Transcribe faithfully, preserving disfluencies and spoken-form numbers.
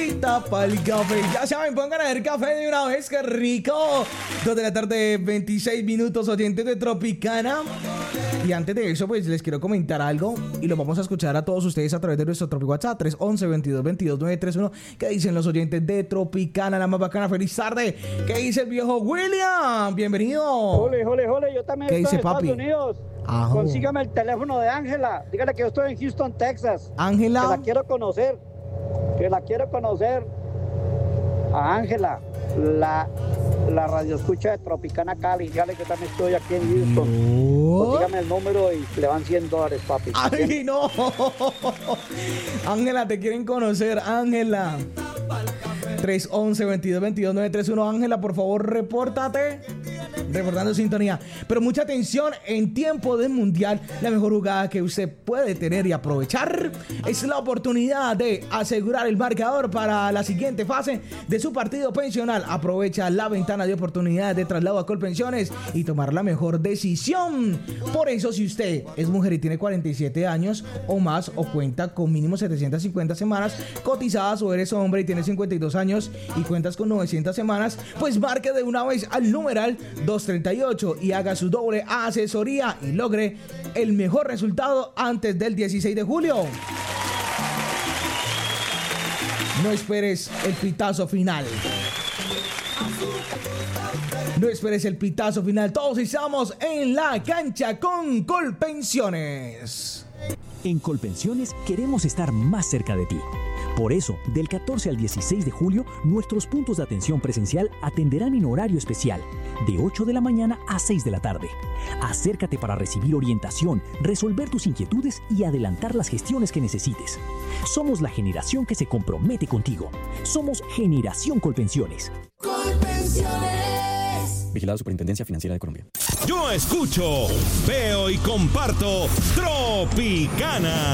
Agüita pa'l café. Ya saben, pongan a ver café de una vez, qué rico. Dos de la tarde, veintiséis minutos, oyentes de Tropicana. Y antes de eso, pues les quiero comentar algo y lo vamos a escuchar a todos ustedes a través de nuestro Tropi WhatsApp tres once, veintidós, veintidós, nueve tres uno. ¿Qué dicen los oyentes de Tropicana, la más bacana? Feliz tarde. ¿Qué dice el viejo William? Bienvenido. Jole, jole, jole, yo también ¿Qué estoy dice, en papi? Estados Unidos. Ajá. Consígame el teléfono de Ángela. Dígale que yo estoy en Houston, Texas. Ángela. Que la quiero conocer. Que la quiero conocer. A Ángela, la, la radio escucha de Tropicana Cali. Dígale que también estoy aquí en Houston. No. Consígame el número y le van cien dólares, papi. Ay, no. Ángela, te quieren conocer, Ángela. tres once, veintidós, veintidós, nueve tres uno. Ángela, por favor, repórtate. Reportando sintonía. Pero mucha atención, en tiempo del mundial, la mejor jugada que usted puede tener y aprovechar es la oportunidad de asegurar el marcador para la siguiente fase de su partido pensional. Aprovecha la ventana de oportunidades de traslado a Colpensiones y tomar la mejor decisión. Por eso, si usted es mujer y tiene cuarenta y siete años o más, o cuenta con mínimo setecientas cincuenta semanas cotizadas, o eres hombre y tienes cincuenta y dos años y cuentas con novecientas semanas, pues marque de una vez al numeral doscientos treinta y ocho y haga su doble asesoría y logre el mejor resultado antes del dieciséis de julio. No esperes el pitazo final. No esperes el pitazo final. Todos estamos en la cancha con Colpensiones. En Colpensiones queremos estar más cerca de ti. Por eso, del catorce al dieciséis de julio, nuestros puntos de atención presencial atenderán en horario especial, de ocho de la mañana a seis de la tarde. Acércate para recibir orientación, resolver tus inquietudes y adelantar las gestiones que necesites. Somos la generación que se compromete contigo. Somos Generación Colpensiones. Colpensiones. Vigilado Superintendencia Financiera de Colombia. Yo escucho, veo y comparto Tropicana.